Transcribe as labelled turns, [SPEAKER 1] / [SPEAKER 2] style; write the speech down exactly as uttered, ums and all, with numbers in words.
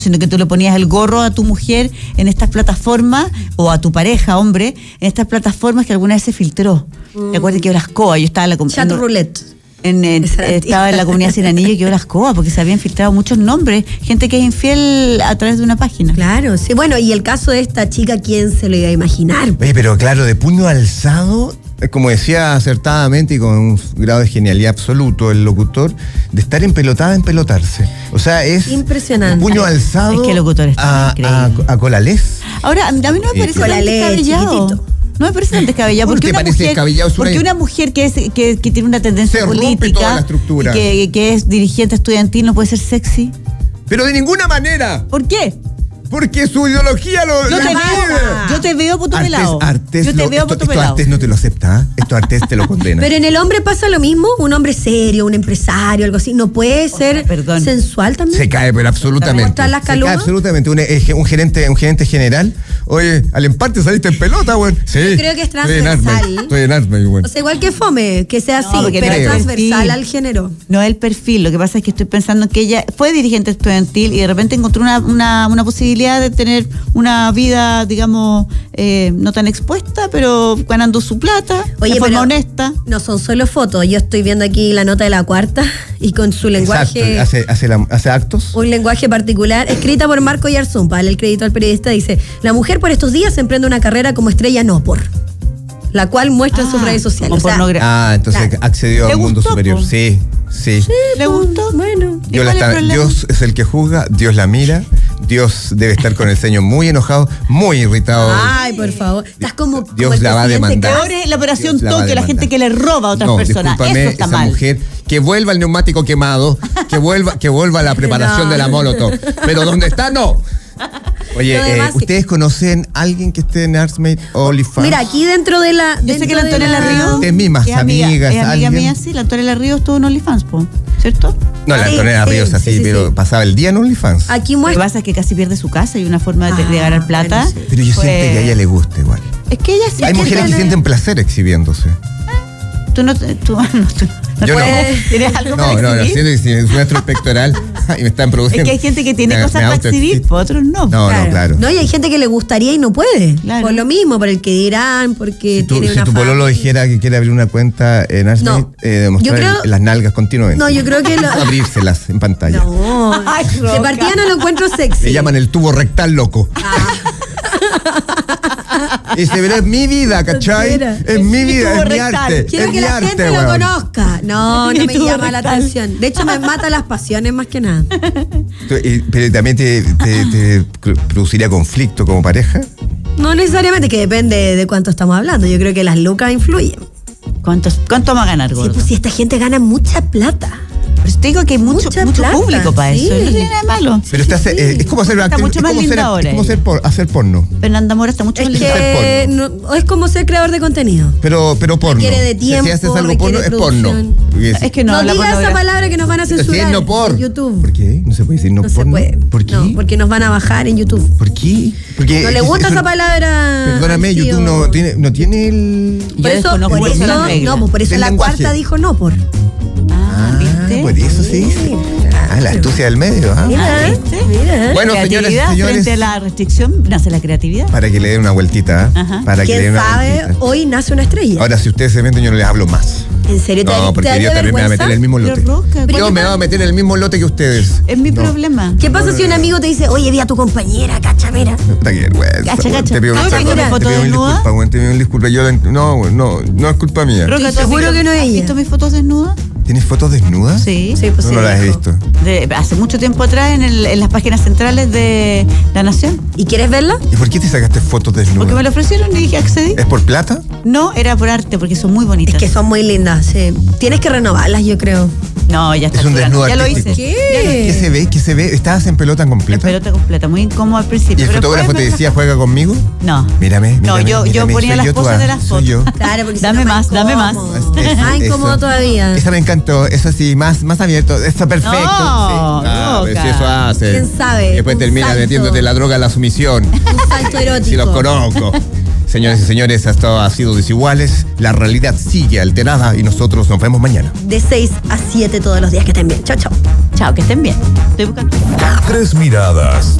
[SPEAKER 1] sino que tú le ponías el gorro a tu mujer en estas plataformas, o a tu pareja, hombre, en estas plataformas que alguna vez se filtró. Mm. Recuerden que yo las coa, yo estaba en la
[SPEAKER 2] Chat roulette.
[SPEAKER 1] En, en, estaba en la comunidad Sin Anillo y quedó las coas porque se habían filtrado muchos nombres, gente que es infiel a través de una página.
[SPEAKER 2] Claro, sí, bueno, y el caso de esta chica, ¿quién se lo iba a imaginar?
[SPEAKER 3] Oye, pero claro, de puño alzado, como decía acertadamente y con un grado de genialidad absoluto el locutor, de estar empelotada a empelotarse. O sea, es
[SPEAKER 2] impresionante.
[SPEAKER 3] Puño alzado.
[SPEAKER 1] Es que el locutor está
[SPEAKER 3] a,
[SPEAKER 1] increíble.
[SPEAKER 3] A, a Colales.
[SPEAKER 1] Ahora, a mí no me parece tan descabellado. No me parece tan descabellado.
[SPEAKER 3] ¿Por qué parece descabellado?
[SPEAKER 1] Porque una mujer que, es, que, que tiene una tendencia
[SPEAKER 3] se
[SPEAKER 1] política,
[SPEAKER 3] toda la estructura.
[SPEAKER 1] Y que, que es dirigente estudiantil, no puede ser sexy.
[SPEAKER 3] Pero de ninguna manera.
[SPEAKER 1] ¿Por qué?
[SPEAKER 3] Porque su ideología lo
[SPEAKER 1] yo,
[SPEAKER 3] lo
[SPEAKER 1] te veo, yo te veo puto pelado.
[SPEAKER 3] Artés,
[SPEAKER 1] yo te
[SPEAKER 3] lo,
[SPEAKER 1] veo
[SPEAKER 3] esto,
[SPEAKER 1] puto
[SPEAKER 3] esto
[SPEAKER 1] pelado.
[SPEAKER 3] Artés no te lo acepta, ¿eh? Esto Artés te lo condena.
[SPEAKER 2] Pero en el hombre pasa lo mismo, un hombre serio, un empresario, algo así, no puede o ser sea, sensual también.
[SPEAKER 3] Se cae, pero absolutamente.
[SPEAKER 2] Las
[SPEAKER 3] se cae absolutamente. Un, un gerente, un gerente general. Oye, al empate saliste en pelota, güey. Sí.
[SPEAKER 2] Yo creo que es transversal.
[SPEAKER 3] Estoy en Artme, güey.
[SPEAKER 2] O sea, igual que Fome, que sea así,
[SPEAKER 1] no,
[SPEAKER 2] pero
[SPEAKER 1] es
[SPEAKER 2] transversal al género.
[SPEAKER 1] No el perfil, lo que pasa es que estoy pensando que ella fue dirigente estudiantil y de repente encontró una, una, una posibilidad de tener una vida, digamos, eh, no tan expuesta, pero ganando su plata,
[SPEAKER 2] Oye,
[SPEAKER 1] de forma honesta.
[SPEAKER 2] No son solo fotos, yo estoy viendo aquí la nota de La Cuarta y con su lenguaje.
[SPEAKER 3] Exacto. Hace, hace, la, hace actos.
[SPEAKER 2] Un lenguaje particular, escrita por Marco Yarzún, para darle el crédito al periodista, dice: la mujer por estos días emprende una carrera como estrella no por, la cual muestra ah, en sus redes sociales. O sea,
[SPEAKER 3] ah, entonces claro. accedió al mundo
[SPEAKER 1] gustó,
[SPEAKER 3] superior.
[SPEAKER 1] Po?
[SPEAKER 3] Sí, sí.
[SPEAKER 2] sí.
[SPEAKER 1] ¿Le gustó?
[SPEAKER 2] Bueno.
[SPEAKER 3] Dios, la está, Dios es el que juzga, Dios la mira. Dios debe estar con el ceño muy enojado, muy irritado.
[SPEAKER 2] Ay, por favor. Estás como.
[SPEAKER 3] Dios
[SPEAKER 2] como
[SPEAKER 3] la va a demandar.
[SPEAKER 1] Peor es la operación Tokio, la gente que le roba a otras
[SPEAKER 3] no,
[SPEAKER 1] personas. Eso está
[SPEAKER 3] esa
[SPEAKER 1] mal.
[SPEAKER 3] Mujer que vuelva el neumático quemado, que vuelva, que vuelva a la preparación no. de la Molotov. Pero ¿dónde está? No. Oye, eh, ¿ustedes conocen a alguien que esté en Artsmate o OnlyFans?
[SPEAKER 2] Mira, aquí dentro de la...
[SPEAKER 1] Yo sé que la Antonella Ríos...
[SPEAKER 3] Ustedes mismas,
[SPEAKER 1] es amiga,
[SPEAKER 3] amigas,
[SPEAKER 1] es amiga
[SPEAKER 3] alguien.
[SPEAKER 1] mía, sí, la Antonella Ríos estuvo en OnlyFans, po, ¿cierto?
[SPEAKER 3] No, la
[SPEAKER 2] sí,
[SPEAKER 3] Antonella
[SPEAKER 2] sí,
[SPEAKER 3] Ríos así,
[SPEAKER 2] sí, sí,
[SPEAKER 3] pero
[SPEAKER 2] sí.
[SPEAKER 3] pasaba el día en OnlyFans.
[SPEAKER 2] Aquí
[SPEAKER 1] Lo
[SPEAKER 2] muestra...
[SPEAKER 1] que pasa es que casi pierde su casa y una forma de,
[SPEAKER 2] ah,
[SPEAKER 1] de ganar plata.
[SPEAKER 2] bueno, sí.
[SPEAKER 3] Pero yo
[SPEAKER 1] pues,
[SPEAKER 3] siento que a ella le gusta igual.
[SPEAKER 1] Es que ella sí...
[SPEAKER 3] Hay mujeres que, que sienten placer exhibiéndose.
[SPEAKER 1] Tú no... Tú, no, tú, no
[SPEAKER 3] yo
[SPEAKER 1] puedes,
[SPEAKER 3] no.
[SPEAKER 1] ¿Tienes algo
[SPEAKER 3] no,
[SPEAKER 1] para
[SPEAKER 3] no, no, siento que si muestro el pectoral y me están produciendo.
[SPEAKER 1] Es que hay gente que tiene
[SPEAKER 3] me,
[SPEAKER 1] cosas
[SPEAKER 3] me
[SPEAKER 1] para exhibir, pues otros no.
[SPEAKER 3] No, claro. no, claro.
[SPEAKER 2] No, y hay gente que le gustaría y no puede.
[SPEAKER 1] Claro.
[SPEAKER 2] Por lo mismo, por el que dirán, porque
[SPEAKER 3] si tú,
[SPEAKER 2] tiene
[SPEAKER 3] si
[SPEAKER 2] una
[SPEAKER 3] tu pololo dijera que quiere abrir una cuenta en Artsmate, no. eh, demostrar creo, las nalgas continuamente.
[SPEAKER 2] No, yo creo que... Lo...
[SPEAKER 3] abrírselas en pantalla.
[SPEAKER 2] No. Ay, de partida no lo encuentro sexy.
[SPEAKER 3] Le llaman el tubo rectal loco. Ah. Y se verá, es mi vida, ¿cachai? Es mi vida, es mi arte.
[SPEAKER 2] Quiero
[SPEAKER 3] es
[SPEAKER 2] que
[SPEAKER 3] mi
[SPEAKER 2] la
[SPEAKER 3] arte,
[SPEAKER 2] gente
[SPEAKER 3] weón.
[SPEAKER 2] lo conozca. No, no me llama la atención. De hecho, me mata las pasiones más que nada.
[SPEAKER 3] Pero también te, te, te produciría conflicto como pareja.
[SPEAKER 2] No necesariamente, que depende de cuánto estamos hablando. Yo creo que las lucas influyen.
[SPEAKER 1] ¿Cuántos, ¿Cuánto va a ganar, gordo?
[SPEAKER 2] Sí, pues si esta gente gana mucha plata.
[SPEAKER 1] Pero te digo que hay mucho, mucho
[SPEAKER 2] plata,
[SPEAKER 1] público para
[SPEAKER 2] sí.
[SPEAKER 1] eso. No tiene nada de malo.
[SPEAKER 3] Pero sí, está, sí. Eh, es como hacer
[SPEAKER 1] está
[SPEAKER 3] acting,
[SPEAKER 1] mucho
[SPEAKER 3] es
[SPEAKER 1] más
[SPEAKER 3] como
[SPEAKER 1] linda
[SPEAKER 3] ser,
[SPEAKER 1] ahora.
[SPEAKER 3] Es como ser por, hacer porno.
[SPEAKER 1] Fernanda Mora está mucho
[SPEAKER 2] es
[SPEAKER 1] más linda.
[SPEAKER 2] Que no, es como ser creador de contenido.
[SPEAKER 3] Pero, pero porno.
[SPEAKER 2] Requiere de tiempo,
[SPEAKER 3] si haces algo porno, es
[SPEAKER 2] producción.
[SPEAKER 3] porno.
[SPEAKER 1] Es, es que no.
[SPEAKER 2] No
[SPEAKER 1] la
[SPEAKER 2] digas esa
[SPEAKER 1] pornografía.
[SPEAKER 2] palabra que nos van a censurar.
[SPEAKER 3] Si es no por.
[SPEAKER 2] En YouTube.
[SPEAKER 3] ¿Por qué? No se puede decir no,
[SPEAKER 2] no
[SPEAKER 3] porno.
[SPEAKER 2] Se puede.
[SPEAKER 3] ¿Por qué?
[SPEAKER 2] No, porque nos van a bajar en YouTube.
[SPEAKER 3] ¿Por qué? Porque
[SPEAKER 2] no le gusta
[SPEAKER 3] eso,
[SPEAKER 2] esa palabra.
[SPEAKER 3] Perdóname,
[SPEAKER 2] tío.
[SPEAKER 3] YouTube no tiene, no tiene el.
[SPEAKER 2] Por eso, por eso, no, pues por eso la
[SPEAKER 3] lenguaje.
[SPEAKER 2] Cuarta dijo no por.
[SPEAKER 1] Ah, ¿viste?
[SPEAKER 3] Por eso se dice. Ah, la astucia del medio. ¿ah?
[SPEAKER 2] Mira,
[SPEAKER 1] ¿viste?
[SPEAKER 2] Mira.
[SPEAKER 3] Bueno, señores y señores.
[SPEAKER 1] Frente a la restricción nace la creatividad.
[SPEAKER 3] Para que le den una vueltita. ¿eh? Para que le den
[SPEAKER 2] ¿Quién
[SPEAKER 3] una
[SPEAKER 2] sabe?
[SPEAKER 3] vueltita.
[SPEAKER 2] Hoy nace una estrella.
[SPEAKER 3] Ahora, si ustedes se meten, yo no les hablo más.
[SPEAKER 2] ¿En serio? ¿Te
[SPEAKER 3] No, porque
[SPEAKER 2] te
[SPEAKER 3] yo también me voy a meter en el mismo lote.
[SPEAKER 1] Pero, Roca,
[SPEAKER 3] Yo me voy a meter en el mismo lote que ustedes.
[SPEAKER 1] Es mi
[SPEAKER 3] no.
[SPEAKER 1] problema.
[SPEAKER 2] ¿Qué pasa no, si un amigo te dice, oye, vi a tu compañera, cacha, mira?
[SPEAKER 3] Puta, qué vergüenza.
[SPEAKER 1] Cacha, cacha.
[SPEAKER 3] Te pido
[SPEAKER 1] ¿No
[SPEAKER 3] mil
[SPEAKER 1] tengo mi foto desnuda?
[SPEAKER 3] disculpas, güey, te pido mil disculpas. Yo, no, no, no es culpa mía.
[SPEAKER 1] Roca,
[SPEAKER 2] te juro que no es
[SPEAKER 1] ¿Has
[SPEAKER 2] ella.
[SPEAKER 1] visto mis fotos desnudas?
[SPEAKER 3] ¿Tienes fotos desnudas?
[SPEAKER 1] Sí.
[SPEAKER 2] Sí, pues
[SPEAKER 3] no,
[SPEAKER 2] sí,
[SPEAKER 3] no las he visto.
[SPEAKER 1] De, hace mucho tiempo atrás en, el, en las páginas centrales de La Nación.
[SPEAKER 2] ¿Y quieres verla?
[SPEAKER 3] ¿Y por qué te sacaste fotos desnudas?
[SPEAKER 1] Porque me lo ofrecieron y dije, accedí.
[SPEAKER 3] ¿Es por plata?
[SPEAKER 1] No, era por arte, porque son muy bonitas.
[SPEAKER 2] Es que son muy lindas, sí. Tienes que renovarlas, yo creo.
[SPEAKER 1] No, ya está.
[SPEAKER 3] Es un desnudo
[SPEAKER 1] Ya lo
[SPEAKER 3] artístico.
[SPEAKER 1] hice.
[SPEAKER 2] ¿Qué?
[SPEAKER 3] ¿Qué se ve? ¿Qué se ve? ¿Estabas en pelota completa?
[SPEAKER 1] En pelota completa, muy incómodo al principio.
[SPEAKER 3] ¿Y el
[SPEAKER 1] pero
[SPEAKER 3] fotógrafo te
[SPEAKER 1] después me-
[SPEAKER 3] decía, juega conmigo?
[SPEAKER 1] No.
[SPEAKER 3] Mírame, mírame.
[SPEAKER 1] No, yo, yo
[SPEAKER 3] mírame,
[SPEAKER 1] ponía
[SPEAKER 3] soy
[SPEAKER 1] las
[SPEAKER 3] yo,
[SPEAKER 1] poses
[SPEAKER 3] tú,
[SPEAKER 1] de las
[SPEAKER 3] soy
[SPEAKER 1] fotos.
[SPEAKER 3] yo.
[SPEAKER 2] Claro, porque
[SPEAKER 1] Dame
[SPEAKER 2] si no,
[SPEAKER 1] más, dame más.
[SPEAKER 2] incómodo.
[SPEAKER 3] Es-
[SPEAKER 2] Más
[SPEAKER 3] eso.
[SPEAKER 2] incómodo todavía.
[SPEAKER 3] Esa me encantó, eso sí, más, más abierto, está perfecto.
[SPEAKER 1] No,
[SPEAKER 3] sí. Ah,
[SPEAKER 1] loca.
[SPEAKER 3] si eso hace.
[SPEAKER 2] ¿Quién sabe?
[SPEAKER 3] Después
[SPEAKER 2] Un
[SPEAKER 3] termina
[SPEAKER 2] salto.
[SPEAKER 3] metiéndote la droga a la sumisión.
[SPEAKER 2] Un salto erótico.
[SPEAKER 3] Si los conozco. Señores y señores, esto ha sido Desiguales. La realidad sigue alterada y nosotros nos vemos mañana.
[SPEAKER 2] De seis a siete todos los días. Que estén bien. Chao, chao.
[SPEAKER 1] Chao, que estén bien. Estoy buscando.
[SPEAKER 4] Tres miradas.